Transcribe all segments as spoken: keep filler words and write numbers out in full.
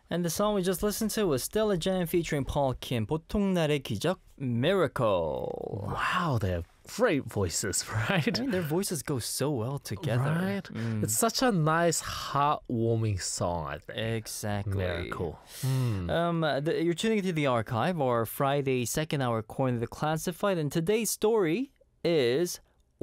And the song we just listened to was Stella Jam featuring Paul Kim, 보통날의 기적, Miracle. Wow, they have great voices, right? I mean, their voices go so well together. Right? Mm. It's such a nice, heartwarming song, I think. Exactly. Miracle. Hmm. Um, the, you're tuning into the archive, our Friday second hour corner of the classified, and today's story is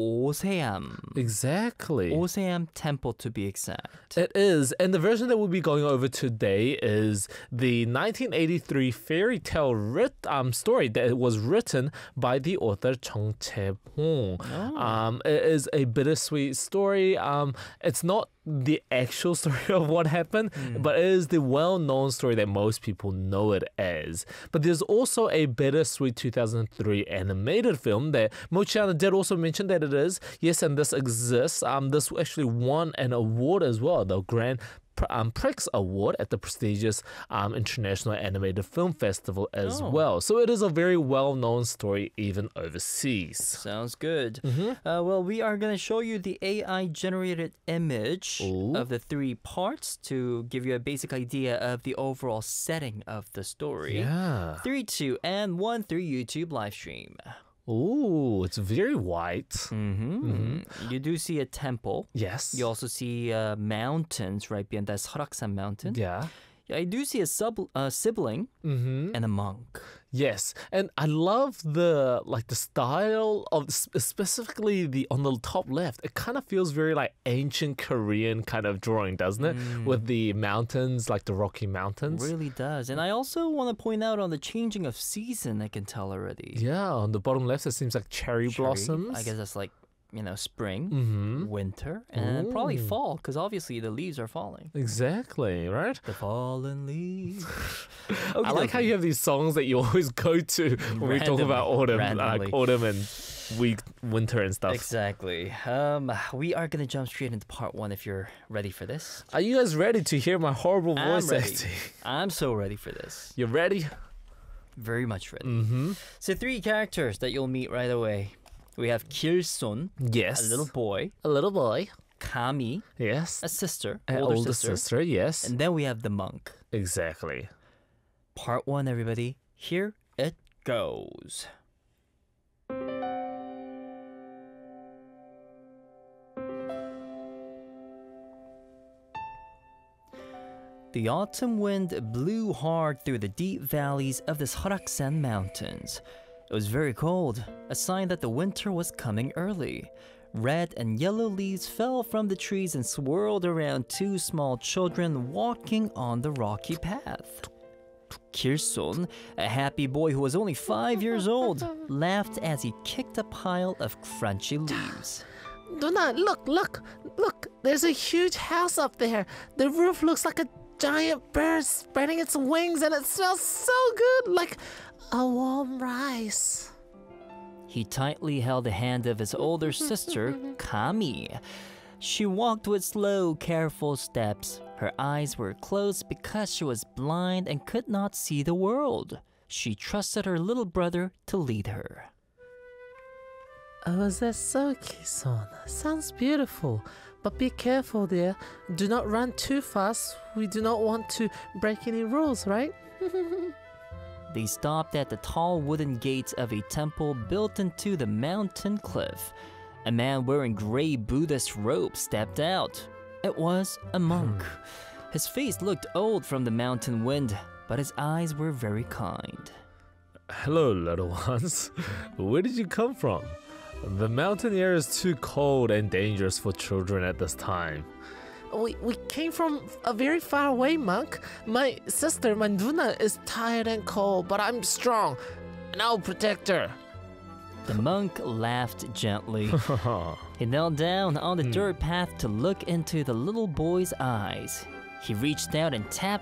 Oseam. Exactly. Oseam Temple, to be exact. It is, and the version that we'll be going over today is the nineteen eighty-three fairy tale writ, um, story that was written by the author Chung Chae-hong. Oh. Um, it is a bittersweet story. Um, it's not the actual story of what happened, Mm. but it is the well-known story that most people know it as. But there's also a bittersweet two thousand three animated film that Mochiana did also mention that it is. Yes, and this exists. Um, this actually won an award as well, the Grand Um, Prix Award at the prestigious um, International Animated Film Festival as Oh. well. So it is a very well-known story even overseas. Sounds good. Mm-hmm. Uh, well, we are going to show you the A I-generated image Ooh. of the three parts to give you a basic idea of the overall setting of the story. Yeah. Three, two, and one through YouTube live stream. Ooh, it's very white. Mm-hmm. You do see a temple. Yes. You also see uh, mountains right beyond that Seoraksan mountain. Yeah. I do see a sub, uh, sibling Mm-hmm. and a monk. Yes, and I love the like the style of specifically the on the top left. It kind of feels very like ancient Korean kind of drawing, doesn't it? Mm. With the mountains, like the Rocky Mountains. Really does. And I also want to point out on the changing of season, I can tell already. Yeah, on the bottom left, it seems like cherry, Cherry, blossoms. I guess that's like, you know, spring, Mm-hmm. winter, and probably Ooh. fall, because obviously the leaves are falling. Exactly, right? The fallen leaves. I like how you have these songs that you always go to when we talk Randomly, about autumn, randomly. like autumn and week, winter and stuff. Exactly. Um, we are going to jump straight into part one if you're ready for this. Are you guys ready to hear my horrible I'm voice ready. acting? I'm so ready for this. You ready? Very much ready. Mm-hmm. So three characters that you'll meet right away. We have Kilsun, Yes. a little boy, A little boy. Kami, Yes. a sister, An older, older sister, sister, yes. and then we have the monk. Exactly. Part one, everybody. Here it goes. The autumn wind blew hard through the deep valleys of the Seoraksan mountains. It was very cold, a sign that the winter was coming early. Red and yellow leaves fell from the trees and swirled around two small children walking on the rocky path. Kirsun, a happy boy who was only five years old, laughed as he kicked a pile of crunchy leaves. Duna, look, look, look. There's a huge house up there. The roof looks like a giant bird spreading its wings and it smells so good, like a warm rice. He tightly held the hand of his older sister, Kami. She walked with slow, careful steps. Her eyes were closed because she was blind and could not see the world. She trusted her little brother to lead her. Oh, is that so, Kison? Sounds beautiful. But be careful there. Do not run too fast. We do not want to break any rules, right? They stopped at the tall wooden gates of a temple built into the mountain cliff. A man wearing gray Buddhist robes stepped out. It was a monk. His face looked old from the mountain wind, but his eyes were very kind. Hello, little ones. Where did you come from? The mountain air is too cold and dangerous for children at this time. We, we came from a very far away, monk. My sister, Manduna, is tired and cold, but I'm strong, and I'll protect her. The monk laughed gently. He knelt down on the dirt path to look into the little boy's eyes. He reached out and tapped